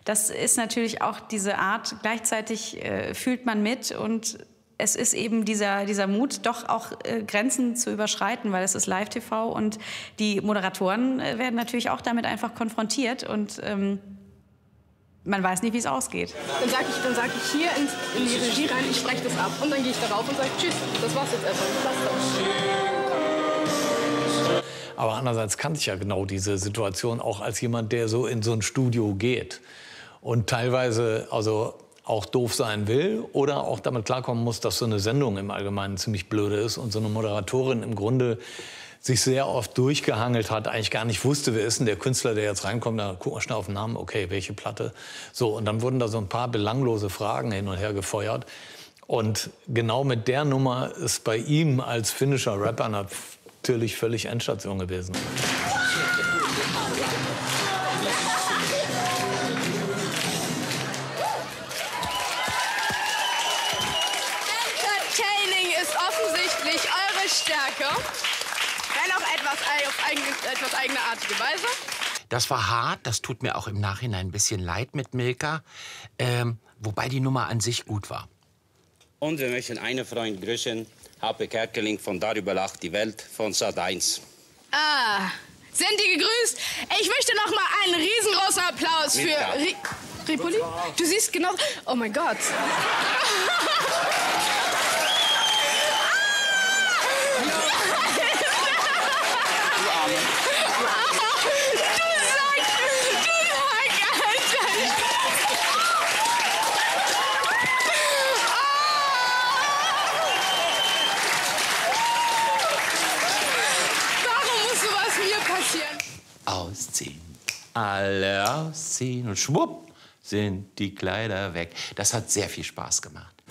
Das ist natürlich auch diese Art, gleichzeitig fühlt man mit und es ist eben dieser Mut, doch auch Grenzen zu überschreiten, weil es ist Live-TV und die Moderatoren werden natürlich auch damit einfach konfrontiert und man weiß nicht, wie es ausgeht. Dann sag ich hier in die Regie rein, ich spreche das ab und dann gehe ich darauf und sage, tschüss, das war's jetzt erstmal, das. Aber andererseits kannte ich ja genau diese Situation auch als jemand, der so in so ein Studio geht und teilweise also auch doof sein will oder auch damit klarkommen muss, dass so eine Sendung im Allgemeinen ziemlich blöde ist und so eine Moderatorin im Grunde sich sehr oft durchgehangelt hat, eigentlich gar nicht wusste, wer ist denn der Künstler, der jetzt reinkommt, da gucken wir schnell auf den Namen, okay, welche Platte. So, und dann wurden da so ein paar belanglose Fragen hin und her gefeuert. Und genau mit der Nummer ist bei ihm als finnischer Rapper natürlich völlig Endstation gewesen. Offensichtlich eure Stärke, wenn auch etwas eigenartige Weise. Das war hart, das tut mir auch im Nachhinein ein bisschen leid mit Milka, wobei die Nummer an sich gut war. Und wir möchten einen Freund grüßen, Happe Kerkeling von Darüber lacht die Welt von Sat.1. Ah, sind die gegrüßt? Ich möchte noch mal einen riesengroßen Applaus für Ripoli. Du siehst genau... Oh mein Gott. Ausziehen, alle ausziehen und schwupp sind die Kleider weg. Das hat sehr viel Spaß gemacht.